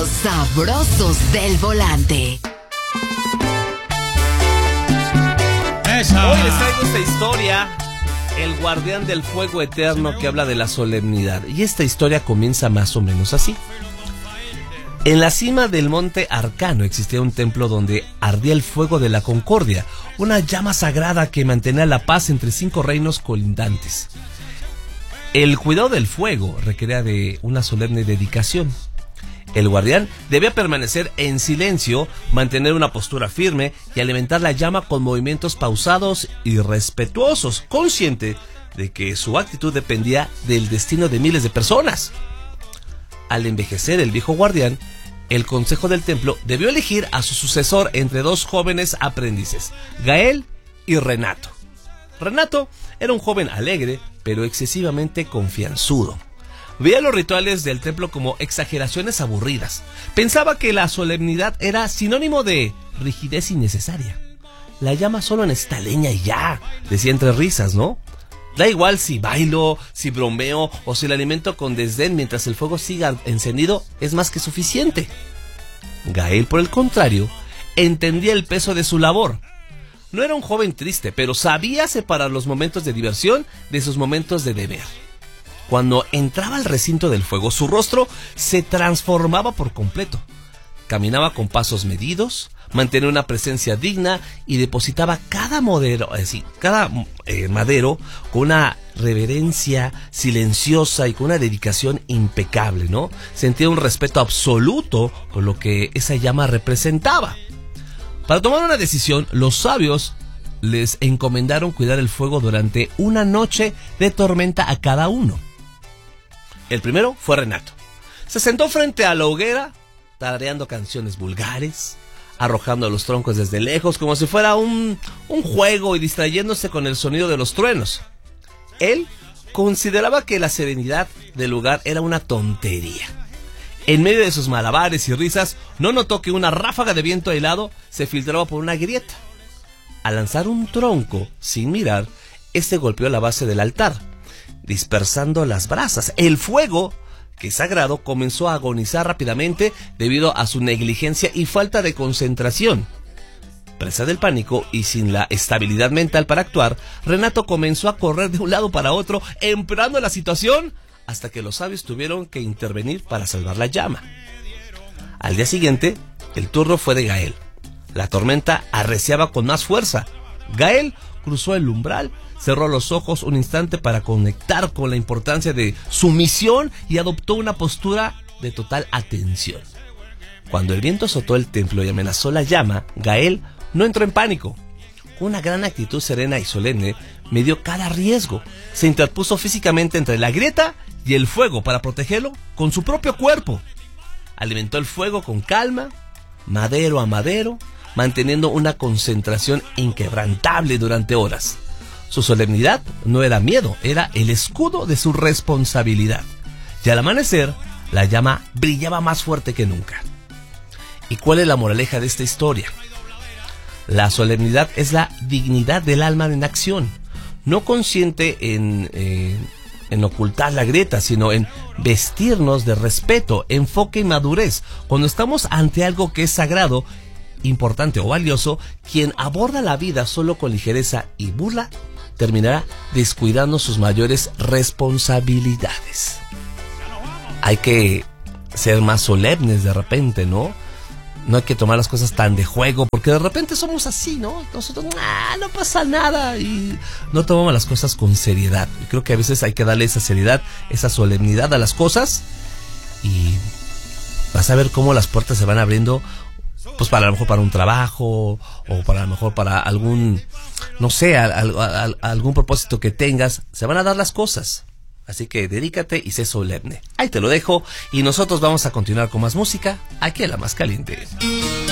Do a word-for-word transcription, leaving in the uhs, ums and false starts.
Los sabrosos del volante. Esa. Hoy les traigo esta historia, El guardián del fuego eterno, que habla de la solemnidad. Y esta historia comienza más o menos así. En la cima del monte Arcano existía un templo donde ardía el fuego de la concordia, una llama sagrada que mantenía la paz entre cinco reinos colindantes. El cuidado del fuego requería de una solemne dedicación. El guardián debía permanecer en silencio, mantener una postura firme y alimentar la llama con movimientos pausados y respetuosos, consciente de que su actitud dependía del destino de miles de personas. Al envejecer el viejo guardián, el consejo del templo debió elegir a su sucesor entre dos jóvenes aprendices, Gael y Renato. Renato era un joven alegre, pero excesivamente confianzudo. Veía los rituales del templo como exageraciones aburridas. Pensaba que la solemnidad era sinónimo de rigidez innecesaria. La llama solo necesita leña y ya, decía entre risas, ¿no? Da igual si bailo, si bromeo o si la alimento con desdén mientras el fuego siga encendido, es más que suficiente. Gael, por el contrario, entendía el peso de su labor. No era un joven triste, pero sabía separar los momentos de diversión de sus momentos de deber. Cuando entraba al recinto del fuego, su rostro se transformaba por completo. Caminaba con pasos medidos, mantenía una presencia digna y depositaba cada madero, así, cada eh, madero con una reverencia silenciosa y con una dedicación impecable, ¿no? Sentía un respeto absoluto por lo que esa llama representaba. Para tomar una decisión, los sabios les encomendaron cuidar el fuego durante una noche de tormenta a cada uno. El primero fue Renato. Se sentó frente a la hoguera, tarareando canciones vulgares, arrojando los troncos desde lejos como si fuera un, un juego y distrayéndose con el sonido de los truenos. Él consideraba que la serenidad del lugar era una tontería. En medio de sus malabares y risas, no notó que una ráfaga de viento helado se filtraba por una grieta. Al lanzar un tronco sin mirar, este golpeó la base del altar, dispersando las brasas. El fuego, que es sagrado, comenzó a agonizar rápidamente debido a su negligencia y falta de concentración. Presa del pánico y sin la estabilidad mental para actuar, Renato comenzó a correr de un lado para otro, empeorando la situación hasta que los sabios tuvieron que intervenir para salvar la llama. Al día siguiente, el turno fue de Gael. La tormenta arreciaba con más fuerza. Gael cruzó el umbral, cerró los ojos un instante para conectar con la importancia de su misión y adoptó una postura de total atención. Cuando el viento azotó el templo y amenazó la llama, Gael no entró en pánico. Con una gran actitud serena y solemne, midió cada riesgo. Se interpuso físicamente entre la grieta y el fuego para protegerlo con su propio cuerpo. Alimentó el fuego con calma, madero a madero, manteniendo una concentración inquebrantable durante horas. Su solemnidad no era miedo, era el escudo de su responsabilidad. Y al amanecer, la llama brillaba más fuerte que nunca. ¿Y cuál es la moraleja de esta historia? La solemnidad es la dignidad del alma en acción, no consciente en, eh, en ocultar la grieta, sino en vestirnos de respeto, enfoque y madurez. Cuando estamos ante algo que es sagrado, importante o valioso, quien aborda la vida solo con ligereza y burla, terminará descuidando sus mayores responsabilidades. Hay que ser más solemnes de repente, ¿no? No hay que tomar las cosas tan de juego, porque de repente somos así, ¿no? Nosotros, ah, no pasa nada, y no tomamos las cosas con seriedad. Y creo que a veces hay que darle esa seriedad, esa solemnidad a las cosas, y vas a ver cómo las puertas se van abriendo, pues para a lo mejor para un trabajo, o para a lo mejor para algún, no sé, a, a, a, a algún propósito que tengas, se van a dar las cosas. Así que dedícate y sé solemne. Ahí te lo dejo y nosotros vamos a continuar con más música aquí en La Más Caliente.